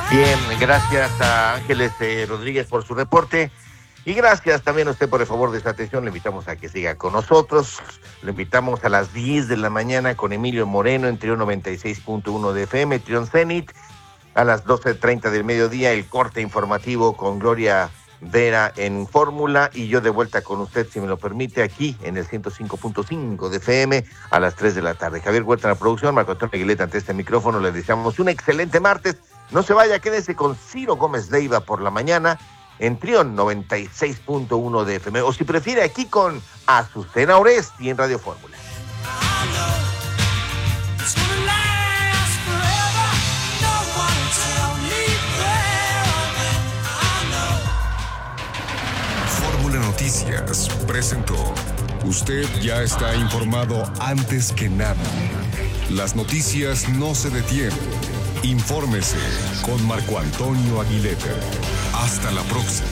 Bien, gracias a Ángeles Rodríguez por su reporte y gracias también a usted por el favor de su atención. Le invitamos a que siga con nosotros. Le invitamos a las 10 de la mañana con Emilio Moreno en Trión 96.1 de FM, Trión Zenit. A las 12:30 del mediodía el corte informativo con Gloria Vera en Fórmula y yo de vuelta con usted, si me lo permite, aquí en el 105.5 de FM a las 3 de la tarde. Javier Huerta en la producción, Marco Antonio Aguileta ante este micrófono. Les deseamos un excelente martes. No se vaya, quédese con Ciro Gómez Leiva por la mañana en Trión 96.1 de FM. O si prefiere, aquí con Azucena Oresti en Radio Fórmula. Fórmula Noticias presentó. Usted ya está informado antes que nadie. Las noticias no se detienen. Infórmese con Marco Antonio Aguileta. Hasta la próxima.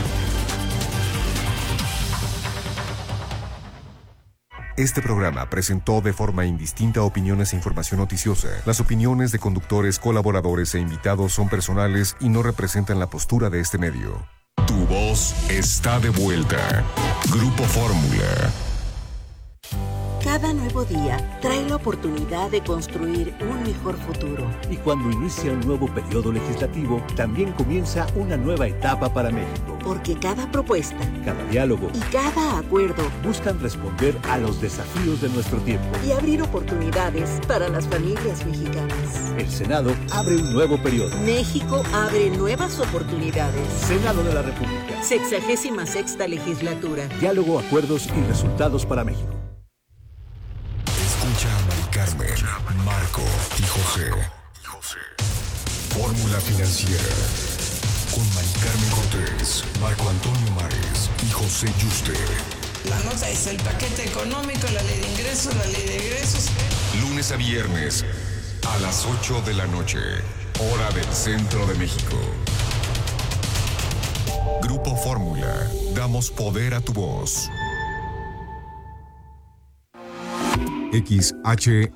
Este programa presentó de forma indistinta opiniones e información noticiosa. Las opiniones de conductores, colaboradores e invitados son personales y no representan la postura de este medio. Tu voz está de vuelta. Grupo Fórmula. Cada nuevo día trae la oportunidad de construir un mejor futuro. Y cuando inicia un nuevo periodo legislativo, también comienza una nueva etapa para México. Porque cada propuesta, cada diálogo y cada acuerdo buscan responder a los desafíos de nuestro tiempo y abrir oportunidades para las familias mexicanas. El Senado abre un nuevo periodo. México abre nuevas oportunidades. Senado de la República. 66ª legislatura. Diálogo, acuerdos y resultados para México. Escucha a Mari Carmen, Marco y José. Fórmula Financiera. Con Mari Carmen Cortés, Marco Antonio Mares y José Yuste. La nota es el paquete económico, la ley de ingresos, la ley de egresos. Lunes a viernes, a las 8 de la noche, hora del centro de México. Grupo Fórmula. Damos poder a tu voz. XHAGR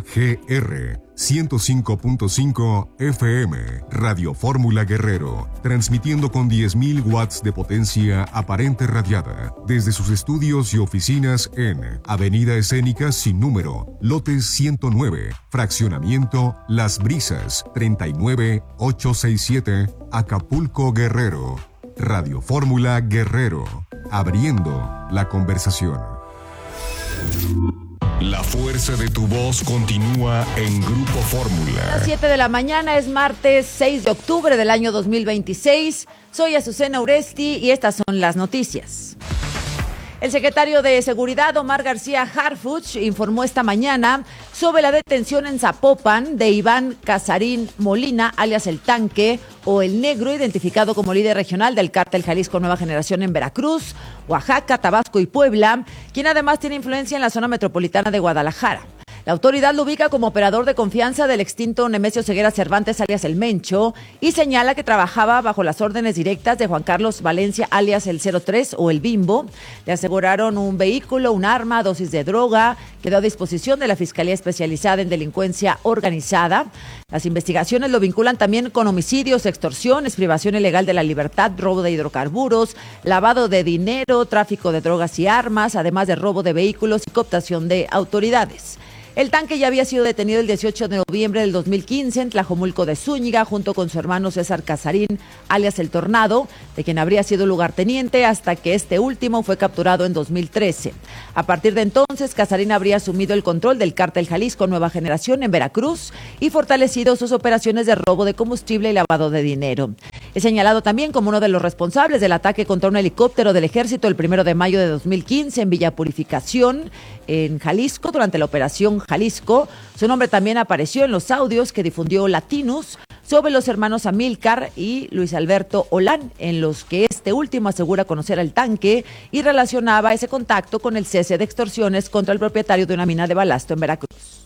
105.5 FM, Radio Fórmula Guerrero, transmitiendo con 10.000 watts de potencia aparente radiada desde sus estudios y oficinas en Avenida Escénica sin número, lote 109, fraccionamiento Las Brisas, 39867, Acapulco, Guerrero. Radio Fórmula Guerrero, abriendo la conversación. La fuerza de tu voz continúa en Grupo Fórmula. A las 7 de la mañana es martes 6 de octubre del año 2026. Soy Azucena Oresti y estas son las noticias. El secretario de Seguridad, Omar García Harfuch, informó esta mañana sobre la detención en Zapopan de Iván Casarín Molina, alias El Tanque, o El Negro, identificado como líder regional del cártel Jalisco Nueva Generación en Veracruz, Oaxaca, Tabasco y Puebla, quien además tiene influencia en la zona metropolitana de Guadalajara. La autoridad lo ubica como operador de confianza del extinto Nemesio Ceguera Cervantes, alias El Mencho, y señala que trabajaba bajo las órdenes directas de Juan Carlos Valencia, alias El 03 o El Bimbo. Le aseguraron un vehículo, un arma, dosis de droga, quedó a disposición de la Fiscalía Especializada en Delincuencia Organizada. Las investigaciones lo vinculan también con homicidios, extorsiones, privación ilegal de la libertad, robo de hidrocarburos, lavado de dinero, tráfico de drogas y armas, además de robo de vehículos y cooptación de autoridades. El Tanque ya había sido detenido el 18 de noviembre del 2015 en Tlajomulco de Zúñiga junto con su hermano César Casarín, alias El Tornado, de quien habría sido lugarteniente hasta que este último fue capturado en 2013. A partir de entonces, Casarín habría asumido el control del cártel Jalisco Nueva Generación en Veracruz y fortalecido sus operaciones de robo de combustible y lavado de dinero. Es señalado también como uno de los responsables del ataque contra un helicóptero del Ejército el 1 de mayo de 2015 en Villa Purificación, en Jalisco, durante la Operación Jalisco. Su nombre también apareció en los audios que difundió Latinus sobre los hermanos Amílcar y Luis Alberto Olán, en los que este último asegura conocer al Tanque y relacionaba ese contacto con el cese de extorsiones contra el propietario de una mina de balasto en Veracruz.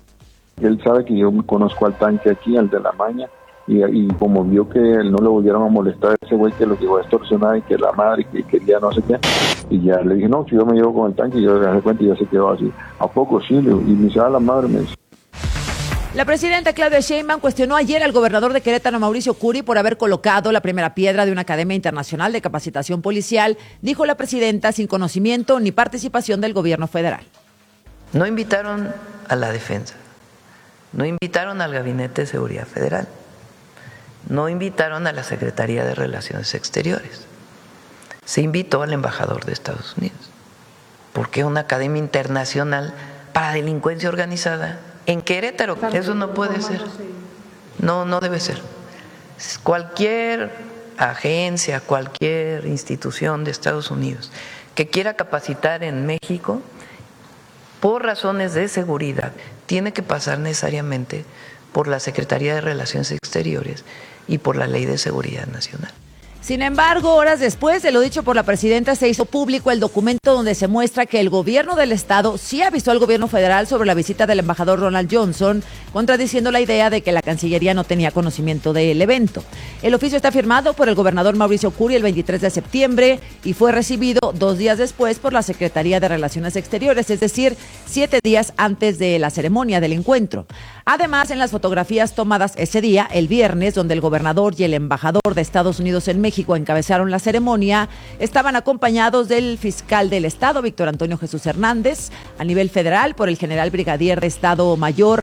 Él sabe que yo conozco al Tanque aquí, al de la Maña, y como vio que no le volvieron a molestar a ese güey que lo llegó a extorsionar y que la madre que quería no sé qué, y ya le dije, no, si yo me llevo con el Tanque, y yo le dejé cuenta y ya se quedó así. ¿A poco? Sí, y me dice, la madre me dice. La presidenta Claudia Sheinbaum cuestionó ayer al gobernador de Querétaro, Mauricio Curi, por haber colocado la primera piedra de una academia internacional de capacitación policial, dijo la presidenta, sin conocimiento ni participación del gobierno federal. No invitaron a la defensa, no invitaron al Gabinete de Seguridad Federal, no invitaron a la Secretaría de Relaciones Exteriores, se invitó al embajador de Estados Unidos. ¿Por qué una academia internacional para delincuencia organizada en Querétaro? Eso no puede ser. No debe ser. Cualquier agencia, cualquier institución de Estados Unidos que quiera capacitar en México, por razones de seguridad, tiene que pasar necesariamente por la Secretaría de Relaciones Exteriores y por la Ley de Seguridad Nacional. Sin embargo, horas después de lo dicho por la presidenta, se hizo público el documento donde se muestra que el gobierno del estado sí avisó al gobierno federal sobre la visita del embajador Ronald Johnson, contradiciendo la idea de que la Cancillería no tenía conocimiento del evento. El oficio está firmado por el gobernador Mauricio Curi el 23 de septiembre y fue recibido 2 días después por la Secretaría de Relaciones Exteriores, es decir, 7 días antes de la ceremonia del encuentro. Además, en las fotografías tomadas ese día, el viernes, donde el gobernador y el embajador de Estados Unidos en México encabezaron la ceremonia, estaban acompañados del fiscal del Estado, Víctor Antonio Jesús Hernández, a nivel federal por el general brigadier de Estado Mayor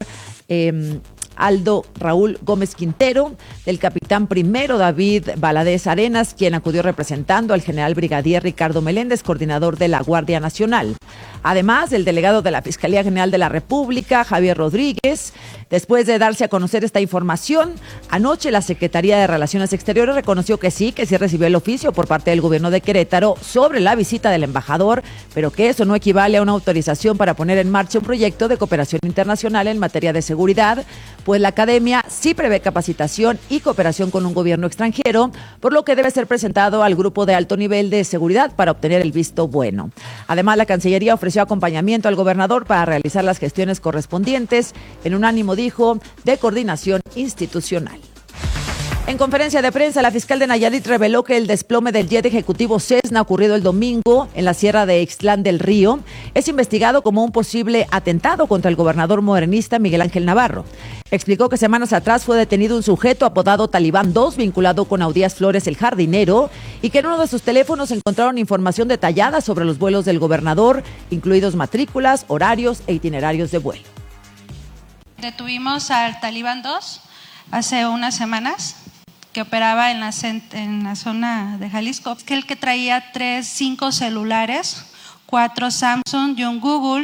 Aldo Raúl Gómez Quintero, del capitán primero David Valadez Arenas, quien acudió representando al general brigadier Ricardo Meléndez, coordinador de la Guardia Nacional. Además, del delegado de la Fiscalía General de la República, Javier Rodríguez. Después de darse a conocer esta información, anoche la Secretaría de Relaciones Exteriores reconoció que sí recibió el oficio por parte del gobierno de Querétaro sobre la visita del embajador, pero que eso no equivale a una autorización para poner en marcha un proyecto de cooperación internacional en materia de seguridad, pues la academia sí prevé capacitación y cooperación con un gobierno extranjero, por lo que debe ser presentado al grupo de alto nivel de seguridad para obtener el visto bueno. Además, la Cancillería ofreció acompañamiento al gobernador para realizar las gestiones correspondientes en un ánimo, dijo, de coordinación institucional. En conferencia de prensa, la fiscal de Nayarit reveló que el desplome del jet ejecutivo Cessna ocurrido el domingo en la sierra de Ixtlán del Río es investigado como un posible atentado contra el gobernador morenista Miguel Ángel Navarro. Explicó que semanas atrás fue detenido un sujeto apodado Talibán 2, vinculado con Audías Flores el jardinero, y que en uno de sus teléfonos encontraron información detallada sobre los vuelos del gobernador, incluidos matrículas, horarios e itinerarios de vuelo. Detuvimos al Talibán 2 hace unas semanas, que operaba en la zona de Jalisco, que el que traía 5 celulares, 4 Samsung y un Google,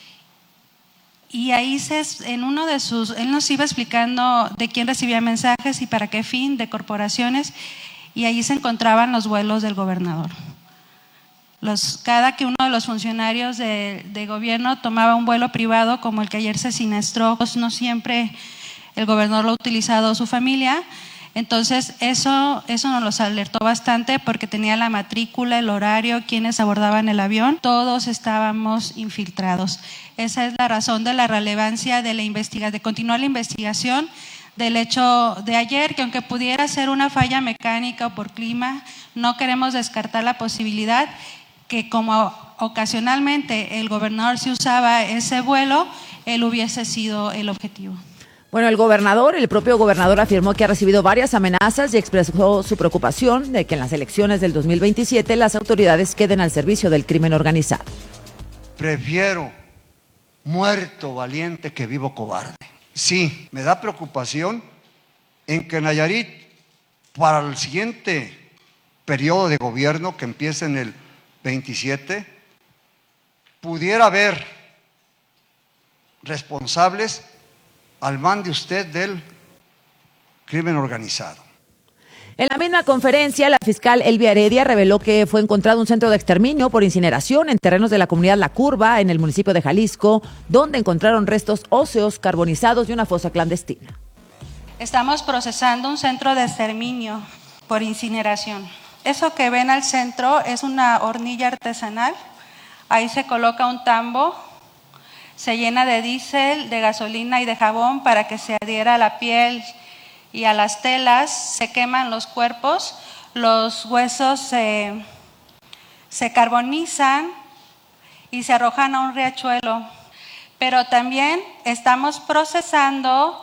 y ahí en uno de él nos iba explicando de quién recibía mensajes y para qué fin, de corporaciones, y ahí se encontraban los vuelos del gobernador. Cada que uno de los funcionarios de gobierno tomaba un vuelo privado, como el que ayer se siniestró, pues no siempre el gobernador lo ha utilizado su familia. Entonces eso nos los alertó bastante porque tenía la matrícula, el horario, quienes abordaban el avión, todos estábamos infiltrados. Esa es la razón de la relevancia de continuar la investigación del hecho de ayer, que aunque pudiera ser una falla mecánica o por clima, no queremos descartar la posibilidad que como ocasionalmente el gobernador se usaba ese vuelo, él hubiese sido el objetivo. Bueno, el propio gobernador afirmó que ha recibido varias amenazas y expresó su preocupación de que en las elecciones del 2027 las autoridades queden al servicio del crimen organizado. Prefiero muerto valiente que vivo cobarde. Sí, me da preocupación en que Nayarit, para el siguiente periodo de gobierno que empiece en el 27, pudiera haber responsables al mande usted del crimen organizado. En la misma conferencia, la fiscal Elvia Heredia reveló que fue encontrado un centro de exterminio por incineración en terrenos de la comunidad La Curva, en el municipio de Jalisco, donde encontraron restos óseos carbonizados y una fosa clandestina. Estamos procesando un centro de exterminio por incineración. Eso que ven al centro es una hornilla artesanal. Ahí se coloca un tambo, se llena de diésel, de gasolina y de jabón para que se adhiera a la piel y a las telas. Se queman los cuerpos, los huesos se carbonizan y se arrojan a un riachuelo. pero también estamos procesando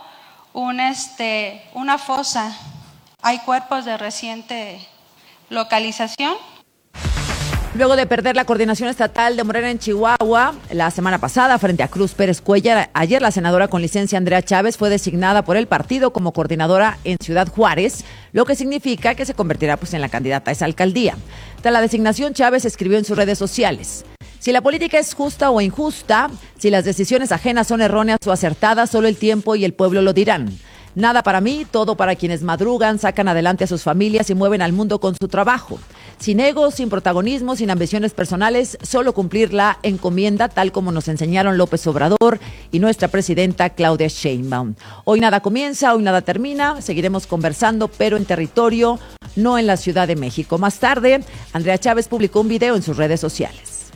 una fosa. Hay cuerpos de reciente localización. Luego de perder la coordinación estatal de Morena en Chihuahua la semana pasada frente a Cruz Pérez Cuellar, ayer la senadora con licencia Andrea Chávez fue designada por el partido como coordinadora en Ciudad Juárez, lo que significa que se convertirá en la candidata a esa alcaldía. Tras la designación, Chávez escribió en sus redes sociales: si la política es justa o injusta, si las decisiones ajenas son erróneas o acertadas, solo el tiempo y el pueblo lo dirán. Nada para mí, todo para quienes madrugan, sacan adelante a sus familias y mueven al mundo con su trabajo. Sin egos, sin protagonismo, sin ambiciones personales, solo cumplir la encomienda, tal como nos enseñaron López Obrador y nuestra presidenta Claudia Sheinbaum. Hoy nada comienza, hoy nada termina, seguiremos conversando, pero en territorio, no en la Ciudad de México. Más tarde, Andrea Chávez publicó un video en sus redes sociales.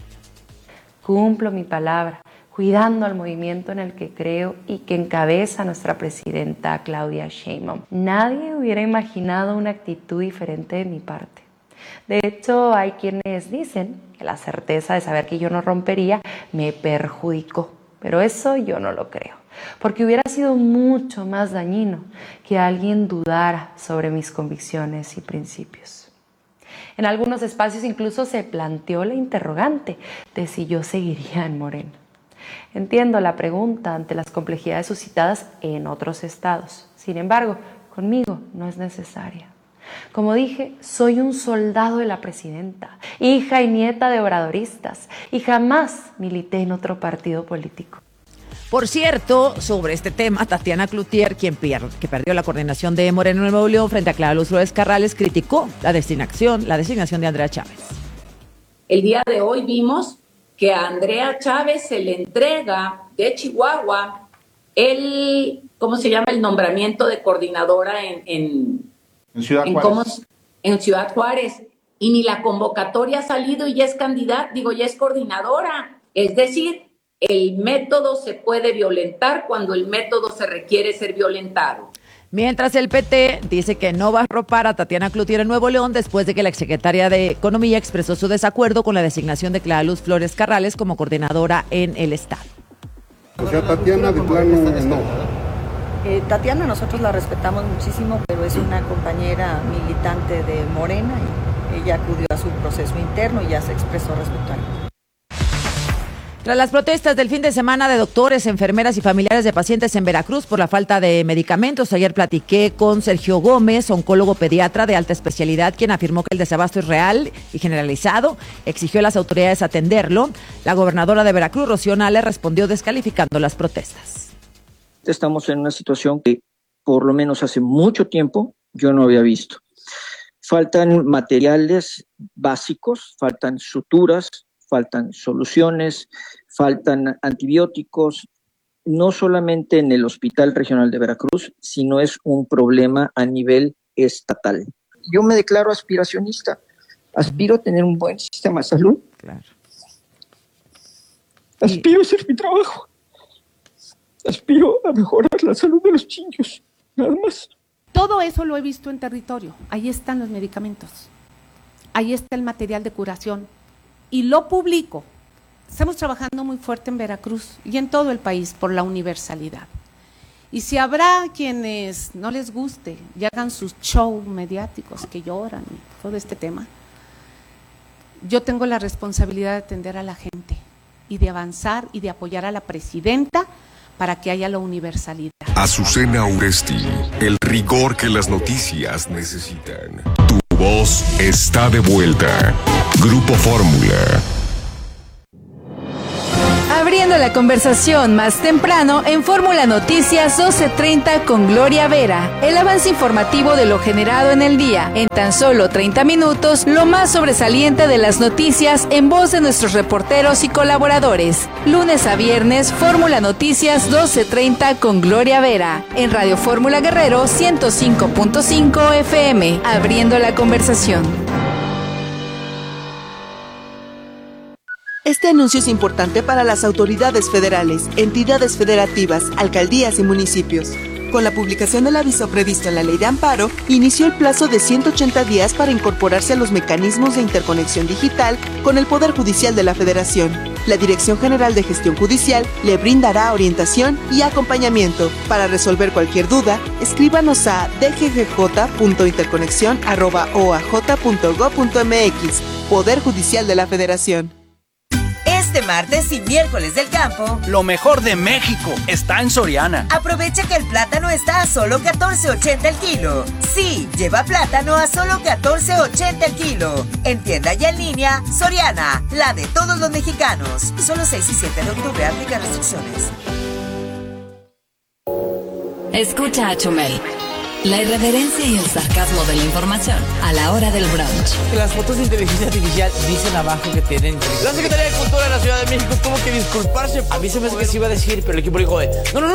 Cumplo mi palabra, cuidando al movimiento en el que creo y que encabeza nuestra presidenta Claudia Sheinbaum. Nadie hubiera imaginado una actitud diferente de mi parte. De hecho, hay quienes dicen que la certeza de saber que yo no rompería me perjudicó, pero eso yo no lo creo, porque hubiera sido mucho más dañino que alguien dudara sobre mis convicciones y principios. En algunos espacios incluso se planteó la interrogante de si yo seguiría en Morena. Entiendo la pregunta ante las complejidades suscitadas en otros estados. Sin embargo, conmigo no es necesaria. Como dije, soy un soldado de la presidenta, hija y nieta de obradoristas, y jamás milité en otro partido político. Por cierto, sobre este tema, Tatiana Cloutier, que perdió la coordinación de Morena en Nuevo León frente a Clara Luz Flores Carrales, criticó la designación de Andrea Chávez. El día de hoy vimos que a Andrea Chávez se le entrega de Chihuahua el nombramiento de coordinadora en Ciudad Juárez. En Ciudad Juárez, y ni la convocatoria ha salido y ya es ya es coordinadora. Es decir, el método se puede violentar cuando el método se requiere ser violentado. Mientras el PT dice que no va a arropar a Tatiana Cloutier en Nuevo León después de que la exsecretaria de Economía expresó su desacuerdo con la designación de Clara Luz Flores Carrales como coordinadora en el estado. O sea, Tatiana de plano no. Tatiana nosotros la respetamos muchísimo, pero es una compañera militante de Morena y ella acudió a su proceso interno y ya se expresó respecto a ello. Tras las protestas del fin de semana de doctores, enfermeras y familiares de pacientes en Veracruz por la falta de medicamentos, ayer platiqué con Sergio Gómez, oncólogo pediatra de alta especialidad, quien afirmó que el desabasto es real y generalizado, exigió a las autoridades atenderlo. La gobernadora de Veracruz, Rocío Nale, respondió descalificando las protestas. Estamos en una situación que por lo menos hace mucho tiempo yo no había visto. Faltan materiales básicos, faltan suturas, faltan soluciones, faltan antibióticos, no solamente en el Hospital Regional de Veracruz, sino es un problema a nivel estatal. Yo me declaro aspiracionista, aspiro a tener un buen sistema de salud. Claro. Aspiro a hacer mi trabajo. Aspiro a mejorar la salud de los niños, nada más. Todo eso lo he visto en territorio. Ahí están los medicamentos. Ahí está el material de curación. Y lo publico. Estamos trabajando muy fuerte en Veracruz y en todo el país por la universalidad. Y si habrá quienes no les guste y hagan sus shows mediáticos que lloran y todo este tema, yo tengo la responsabilidad de atender a la gente y de avanzar y de apoyar a la presidenta para que haya la universalidad. Azucena Uresti, el rigor que las noticias necesitan. Tu voz está de vuelta. Grupo Fórmula. Abriendo la conversación más temprano en Fórmula Noticias 12:30 con Gloria Vera. El avance informativo de lo generado en el día. En tan solo 30 minutos, lo más sobresaliente de las noticias en voz de nuestros reporteros y colaboradores. Lunes a viernes, Fórmula Noticias 12:30 con Gloria Vera. En Radio Fórmula Guerrero 105.5 FM. Abriendo la conversación. Este anuncio es importante para las autoridades federales, entidades federativas, alcaldías y municipios. Con la publicación del aviso previsto en la Ley de Amparo, inició el plazo de 180 días para incorporarse a los mecanismos de interconexión digital con el Poder Judicial de la Federación. La Dirección General de Gestión Judicial le brindará orientación y acompañamiento. Para resolver cualquier duda, escríbanos a dggj.interconexión@oaj.gov.mx. Poder Judicial de la Federación. Este martes y miércoles del campo, lo mejor de México está en Soriana. Aprovecha que el plátano está a solo $14.80 el kilo. Sí, lleva plátano a solo $14.80 el kilo. En tienda y en línea, Soriana, la de todos los mexicanos. Solo 6 y 7 de octubre, aplica restricciones. Escucha a Chumel. La irreverencia y el sarcasmo de la información a la hora del brunch. Las fotos de inteligencia artificial dicen abajo que tienen... La Secretaría de Cultura de la Ciudad de México tuvo que disculparse. A mí se me hace que se iba a decir, pero el equipo dijo no,